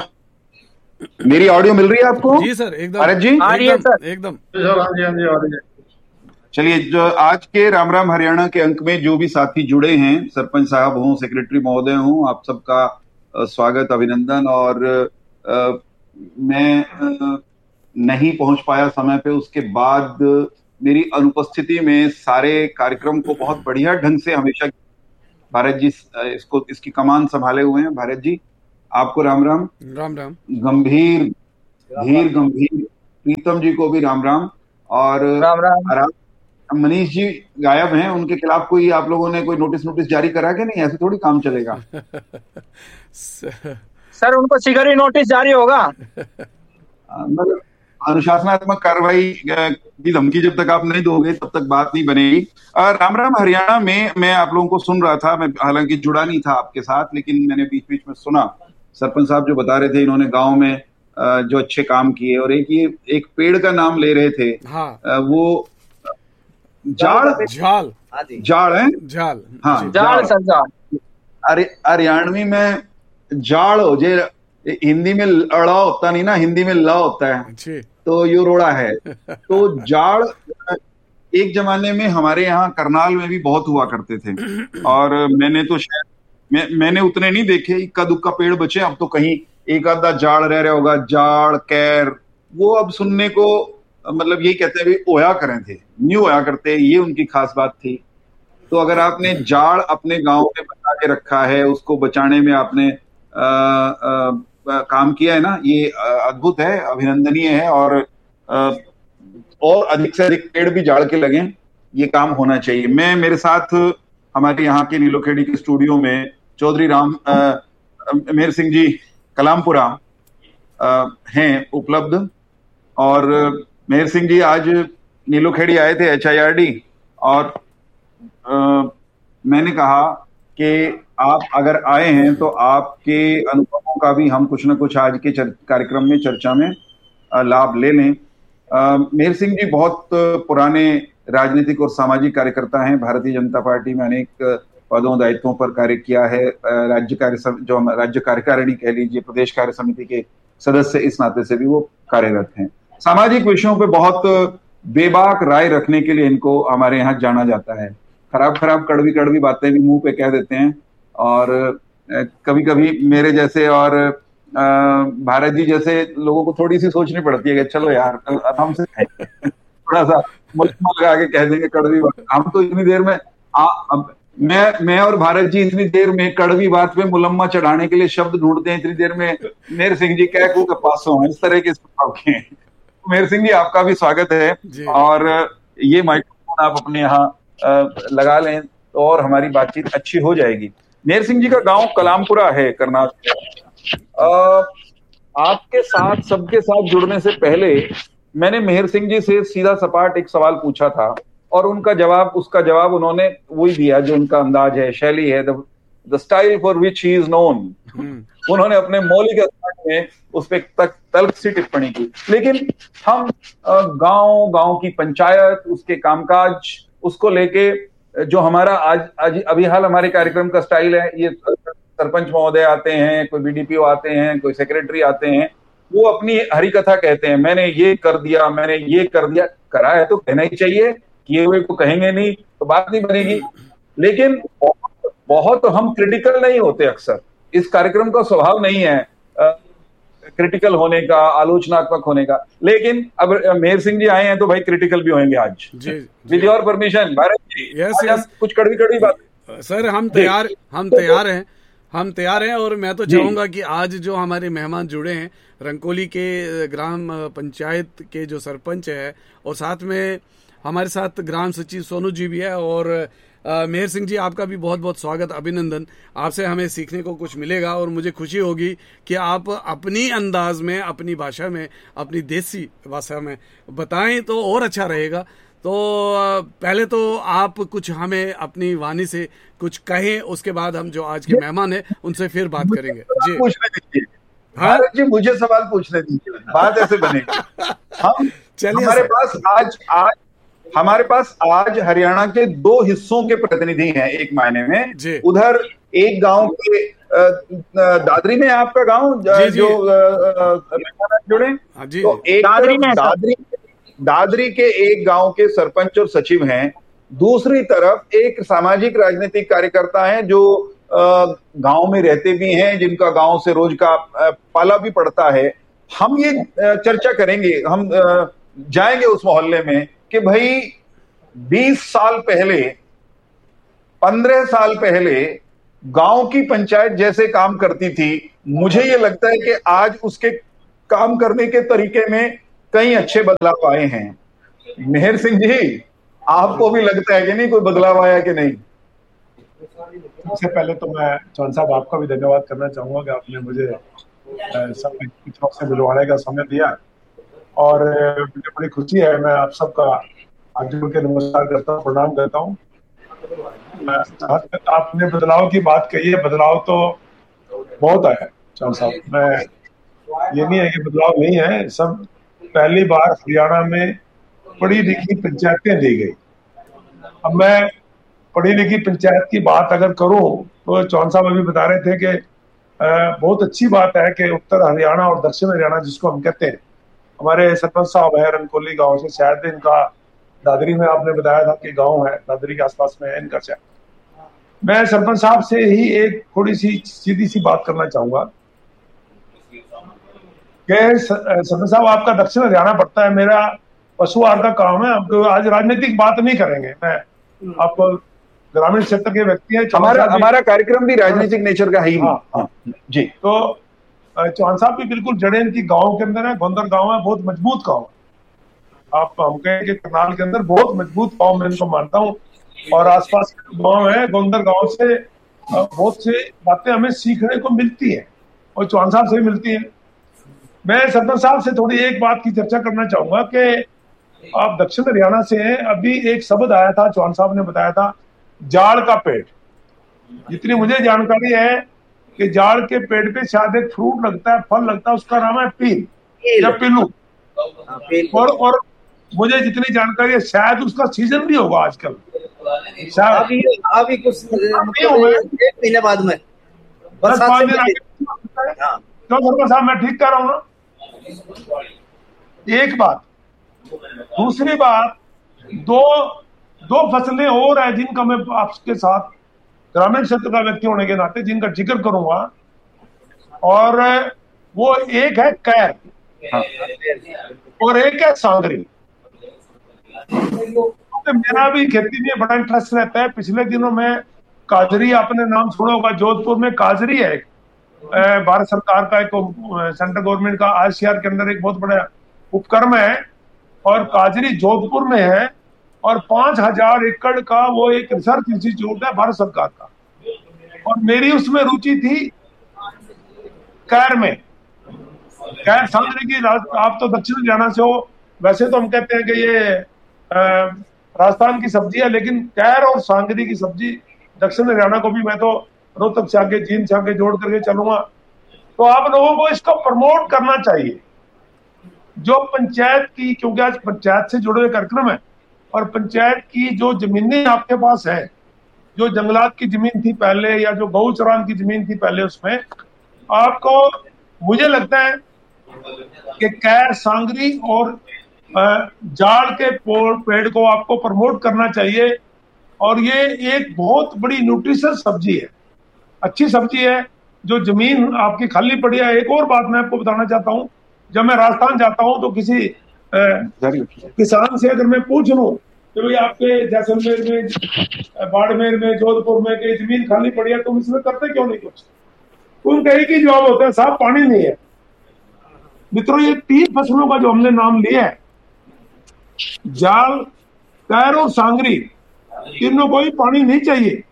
मेरी ऑडियो मिल रही है आपको? जी सर, एकदम भारत जी एकदम एकदम हाँ जी हाँ जी आ रही है। चलिए, जो आज के राम राम हरियाणा के अंक में जो भी साथी जुड़े हैं, सरपंच साहब हों, सेक्रेटरी महोदय हों, आप सबका स्वागत, अभिनंदन। और आ, मैं आ, नहीं पहुंच पाया समय पे, उसके बाद मेरी अनुपस्थिति में सारे कार्यक्रम को बहुत बढ़िया ढंग से हमेशा भारत जी इसको इसकी कमान संभाले हुए हैं। भारत जी, आपको राम राम। राम राम। गंभीर धीर गंभीर प्रीतम जी को भी राम राम। और राम राम। मनीष जी गायब हैं, उनके खिलाफ कोई आप लोगों ने कोई नोटिस नोटिस जारी करा कि नहीं? ऐसे थोड़ी काम चलेगा। सर, उनको शीघ्र नोटिस जारी होगा। मतलब अनुशासनात्मक कार्रवाई की धमकी जब तक आप नहीं दोगे तब तक बात नहीं बनेगी। राम राम हरियाणा में मैं आप लोगों को सुन रहा था, मैं हालांकि जुड़ा नहीं था आपके साथ, लेकिन मैंने बीच बीच में सुना सरपंच साहब जो बता रहे थे, इन्होंने गांव में जो अच्छे काम किए, और एक ये एक पेड़ का नाम ले रहे थे। हाँ। वो जाड़ झाल जाड़ है झाल हाँ जाड़ सर जाड़। अरे हरियाणवी में जाड़ हो जे, हिंदी में अड़ा होता नहीं ना, हिंदी में ला होता है, तो यो रोड़ा है। तो जाड़ एक जमाने में हमारे यहाँ करनाल में भी बहुत हुआ करते थे, और मैंने तो शायद मैं, मैंने उतने नहीं देखे, इक्का दुक्का पेड़ बचे। अब तो कहीं एक आधा जाड़ रह रहा होगा, जाड़ कैर, वो अब सुनने को मतलब यही कहते हैं ओया करें थे, न्यू ओया करते, ये उनकी खास बात थी। तो अगर आपने जाड़ अपने गांव में बचा के रखा है, उसको बचाने में आपने आ, आ, आ, काम किया है ना, ये अद्भुत है, अभिनंदनीय है। और आ, और अधिक से अधिक पेड़ भी जाड़ के लगें, ये काम होना चाहिए। मैं मेरे साथ हमारे यहाँ के नीलोखेड़ी के स्टूडियो में चौधरी राम मेहर सिंह जी कलामपुरा हैं उपलब्ध, और मेहर सिंह जी आज नीलोखेड़ी आए थे एच आई आर डी, और आ, मैंने कहा कि आप अगर आए हैं तो आपके अनुभवों का भी हम कुछ ना कुछ आज के कार्यक्रम में चर्चा में लाभ ले लें। मेहर सिंह जी बहुत पुराने राजनीतिक और सामाजिक कार्यकर्ता हैं, भारतीय जनता पार्टी में अनेक पदों दायित्वों पर कार्य किया है, राज्य कार्य जो राज्य कार्यकारिणी कह लीजिए, प्रदेश कार्य समिति के सदस्य इस नाते से भी वो कार्यरत हैं। सामाजिक विषयों पे बहुत बेबाक राय रखने के लिए इनको हमारे यहाँ जाना जाता है। खराब खराब कड़वी कड़वी बातें भी मुंह पे कह देते हैं, और कभी कभी मेरे जैसे और भारत जी जैसे लोगों को थोड़ी सी सोचनी पड़ती है कि चलो यार आराम से थोड़ा सा मुल्मा लगा के कह देंगे कड़वी बात। हम तो इतनी देर में आ, अब मैं मैं और भारत जी इतनी देर में कड़वी बात पे मुलम्मा चढ़ाने के लिए शब्द ढूंढते हैं, इतनी देर में मेहर सिंह जी कह कू के पासों हैं, इस तरह के स्वभाव के। मेहर सिंह जी, आपका भी स्वागत है, और ये माइक्रोफोन आप अपने यहाँ लगा लें तो और हमारी बातचीत अच्छी हो जाएगी। मेहर सिंह जी का गांव कलामपुरा है, करनाल। आपके साथ सबके साथ जुड़ने से पहले मैंने मेहर सिंह जी से सीधा सपाट एक सवाल पूछा था, और उनका जवाब उसका जवाब उन्होंने वही दिया जो उनका अंदाज है, शैली है, the style for which he is known. उन्होंने अपने मौलिक अंदाज में उस पर तक तल्ख सी टिप्पणी की। लेकिन हम गांव गांव की पंचायत, उसके कामकाज, उसको लेके जो हमारा आज आज अभी हाल हमारे कार्यक्रम का स्टाइल है, ये सरपंच महोदय आते हैं, कोई बीडीपीओ आते हैं, कोई सेक्रेटरी आते हैं, वो अपनी हरी कथा कहते हैं, मैंने ये कर दिया, मैंने ये कर दिया। करा है तो कहना ही चाहिए, किए हुए को कहेंगे नहीं तो बात नहीं बनेगी। लेकिन बहुत, बहुत हम क्रिटिकल नहीं होते, अक्सर इस कार्यक्रम का स्वभाव नहीं है क्रिटिकल होने का, आलोचनात्मक होने का। लेकिन अब मेहर सिंह जी आए हैं तो भाई क्रिटिकल भी होंगे आज, with your permission. Bharat ji, yes, yes. कुछ कड़वी कड़वी बात सर, हम तैयार हम तैयार हैं हम तैयार हैं और मैं तो चाहूंगा कि आज जो हमारे मेहमान जुड़े हैं, रंकोली के ग्राम पंचायत के जो सरपंच है, और साथ में हमारे साथ ग्राम सचिव सोनू जी भी है, और मेहर सिंह जी, आपका भी बहुत बहुत स्वागत, अभिनंदन। आपसे हमें सीखने को कुछ मिलेगा, और मुझे खुशी होगी कि आप अपनी अंदाज में, अपनी भाषा में, अपनी देसी भाषा में बताएं तो और अच्छा रहेगा। तो पहले तो आप कुछ हमें अपनी वाणी से कुछ कहें, उसके बाद हम जो आज के मेहमान हैं उनसे फिर बात करेंगे। जी, पूछने दीजिए। हाँ जी, मुझे सवाल पूछने दीजिए, बात ऐसे बनेगी। हम चलिए, हमारे पास आज आज हमारे पास आज हरियाणा के दो हिस्सों के प्रतिनिधि हैं एक मायने में। उधर एक गांव के दादरी में, आपका गांव जो जुड़े, जी, तो एक दादरी में दादरी दादरी के एक गांव के सरपंच और सचिव हैं, दूसरी तरफ एक सामाजिक राजनीतिक कार्यकर्ता हैं जो गांव में रहते भी हैं, जिनका गांव से रोज का पाला भी पड़ता है। हम ये चर्चा करेंगे, हम जाएंगे उस मोहल्ले में कि भाई बीस साल पहले, पंद्रह साल पहले गांव की पंचायत जैसे काम करती थी, मुझे ये लगता है कि आज उसके काम करने के तरीके में कई अच्छे बदलाव आए हैं। मेहर सिंह जी, आपको भी लगता है कि नहीं कोई बदलाव आया कि नहीं? सबसे पहले तो मैं चौहान साहब आपका भी धन्यवाद करना चाहूंगा कि आपने मुझे सब मित्रों से मिलवाने का समय दिया, और मुझे बड़ी खुशी है। मैं आप सबका हाथ जोड़ के नमस्कार करता हूँ, प्रणाम करता हूँ। आपने बदलाव की बात कही है, बदलाव तो बहुत आया चौहान साहब, मैं ये नहीं है कि बदलाव नहीं है। सब पहली बार हरियाणा में पढ़ी लिखी पंचायतें दी गई। अब मैं पढ़ी लिखी पंचायत की बात अगर करूं तो चौहान साहब अभी बता रहे थे कि बहुत अच्छी बात है कि उत्तर हरियाणा और दक्षिण हरियाणा जिसको हम कहते हैं, हमारे सरपंच साहब है रनकोली गांव से, शायद इनका दादरी में आपने बताया था कि गांव है, दादरी के आसपास में है इनका शहर। मैं सरपंच साहब से ही एक थोड़ी सी सीधी सी बात करना चाहूंगा कि सरपंच साहब आपका दक्षिण हरियाणा पड़ता है, मेरा पशुआहार का काम है। अब आज राजनीतिक बात नहीं करेंगे, मैं आपको ग्रामीण क्षेत्र के व्यक्ति है। हमारा हमारा कार्यक्रम भी राजनीतिक नेचर का ही। हाँ, हाँ, जी। तो चौहान साहब भी बिल्कुल जड़ें इनकी गांव के अंदर है, गोंदर गांव है, बहुत मजबूत गांव है। आप हम कहें कि करनाल के अंदर बहुत मजबूत गांव मैं इनको मानता हूँ, और आसपास के गांव है गोंदर गांव से बहुत सी बातें हमें सीखने को मिलती है और चौहान साहब से भी मिलती है। मैं सरपंच साहब से थोड़ी एक बात की चर्चा करना चाहूंगा कि आप दक्षिण हरियाणा से हैं। अभी एक शब्द आया था, चौहान साहब ने बताया था, जाड़ का पेड़। जितनी मुझे जानकारी है कि जाड़ के पेड़ पे शायद एक फ्रूट लगता है, फल लगता है, उसका नाम है पील या पिल्लू। और और मुझे जितनी जानकारी है शायद उसका सीजन भी होगा आजकल, शायद अभी अभी कुछ एक महीने बाद में बरसात से। क्यों सरपंच साहब, मैं ठीक कर रहा हूँ ना? एक बात। दूसरी बात, दो दो फसलें और है जिनका मैं आपके साथ ग्रामीण क्षेत्र का व्यक्ति होने के नाते जिनका जिक्र करूंगा, और वो एक है कैर और एक है सांगरी। तो मेरा भी खेती में बड़ा इंटरेस्ट रहता है। पिछले दिनों में काजरी, आपने नाम सुना होगा, जोधपुर में काजरी है, भारत सरकार का एक सेंट्रल गवर्नमेंट का आईसीआर के अंदर एक बहुत बड़ा उपक्रम है, और काजरी जोधपुर में है, और पांच हजार एकड़ का वो एक रिसर्च इंस्टीट्यूट है भारत सरकार का। और मेरी उसमें रुचि थी कैर में, कैर सांगरी की। आप तो दक्षिण हरियाणा से हो, वैसे तो हम कहते हैं कि ये राजस्थान की सब्जी है, लेकिन कैर और सांगरी की सब्जी दक्षिण हरियाणा को भी मैं तो रोहतक से आगे, जींद से आगे जोड़ करके चलूंगा। तो आप लोगों को इसको प्रमोट करना चाहिए, जो पंचायत की, क्योंकि आज पंचायत से जुड़े हुए कार्यक्रम है, और पंचायत की जो जमीनें आपके पास है, जो जंगलात की जमीन थी पहले या जो गौचरान की जमीन थी पहले, उसमें आपको, मुझे लगता है कि कैर, सांगरी और जाड़ के पेड़ को आपको प्रमोट करना चाहिए। और ये एक बहुत बड़ी न्यूट्रिशियस सब्जी है, अच्छी सब्जी है, जो जमीन आपकी खाली पड़ी है। एक और बात मैं आपको बताना चाहता हूँ, जब मैं राजस्थान जाता हूँ तो किसी किसान से अगर मैं पूछ लूं तो भाई आपके जैसलमेर में, बाड़मेर में, जोधपुर में कई जमीन खाली पड़ी है, तुम इसमें करते क्यों नहीं कुछ? उनका एक ही जवाब होता है, साहब पानी नहीं है। मित्रों, ये तीन फसलों का जो हमने नाम लिया है, जाल, कैर और सांगरी, तीनों को ही पानी नहीं चाहिए,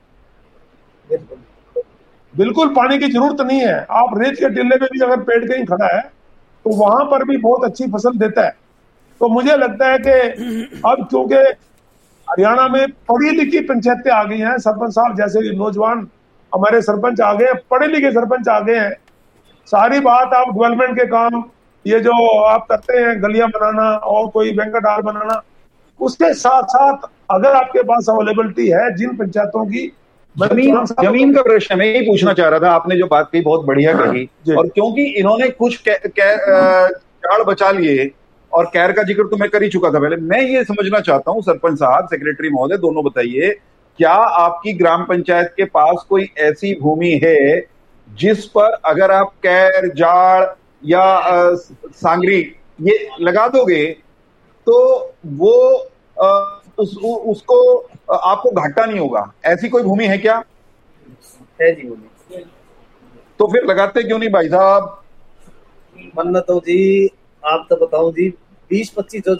बिल्कुल पानी की जरूरत नहीं है। आप रेत के टिल्ले में भी अगर पेड़ कहीं खड़ा है तो वहां पर भी बहुत अच्छी फसल देता है। तो मुझे लगता है कि अब क्योंकि हरियाणा में पढ़ी लिखी पंचायतें आ गई हैं, सरपंच साहब जैसे नौजवान हमारे सरपंच आ गए, पढ़े लिखे सरपंच आ गए हैं, सारी बात आप डेवलपमेंट के काम, ये जो आप करते हैं गलियां बनाना और कोई बैंक्वेट हॉल बनाना, उसके साथ साथ अगर आपके पास अवेलेबिलिटी है जिन पंचायतों की, जमीन जमीन का प्रश्न मैं यही पूछना चाह रहा था। आपने जो बात कही बहुत बढ़िया कही, और क्योंकि इन्होंने कुछ जाड़ बचा लिए और कैर का जिक्र तो मैं कर ही चुका था पहले। मैं ये समझना चाहता हूं सरपंच साहब, सेक्रेटरी महोदय, दोनों बताइए, क्या आपकी ग्राम पंचायत के पास कोई ऐसी भूमि है जिस पर अगर आप कैर, जाड़ या आ, सांगरी ये लगा दोगे तो वो आ, उस, उ, उसको आ, आपको घाटा नहीं होगा? ऐसी कोई भूमि है क्या? है जी भूमि। तो फिर लगाते क्यों नहीं भाई साहब? मन्नत हो जी, आप तो बताओ जी, बीस पच्चीस जो